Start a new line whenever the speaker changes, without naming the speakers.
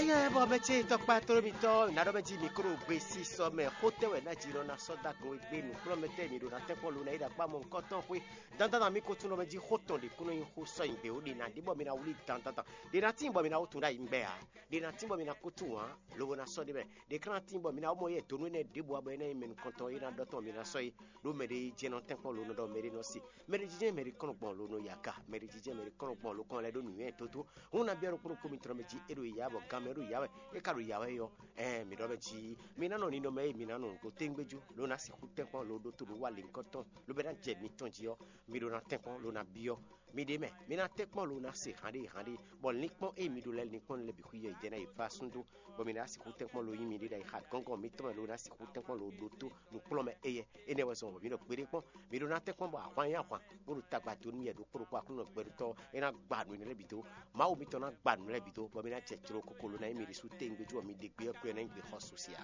Aye, bo mechi tokpa toro mi to na do meji mikro gbe si so me hote we na jiro na so da go gbe nu klo mete mi do na te ko lu na ida pa mo nkan ton pe dandan mi ko tun lo meji hoton de kuno yin ho so yin be o de na dibo mi na wuli dandan de na tin bo mi na o tun da yin be a de na tin bo mi na ko tun wa lo na so de be de kran tin bo mi na o mo ye to nu ne dibo abo na mi nkan ton ina do ton mi na so yi do me de je no ten ko lu no do me de no si me de je me de kono gbon lu no yaka me de je me de kono gbon lu kon le do nu yen toto una bi ro ko mi tro meji ero ya bo gameru yawe e karu yawe yo mi do meji mi na no ni no me mi na no ko tengbeju lo na si ku tenpon lo do to lo wa le nkan ton lo be na je mi ton ji yo mi do na tenpon lo na bi yo mi de me mi na tenpon lo na se hande bon nikpon e mi do le nikpon le bi ku ye je na e fasundu bo mi na si ku tenpon lo yin mi de ha gongo mi ton lo na si ku tenpon lo do to nu plo me eye ene we so mi do pere pon mi do na tenpon bo akwan ya kwa bo tagba to mi e do kuro kwa kuno gberu to e na gbadu ni le bi to ma o mi to na gbadu le bi to bo mi na che tro kokolo na mi ri su tengbeju o mi de gbe ko na ngbe ho social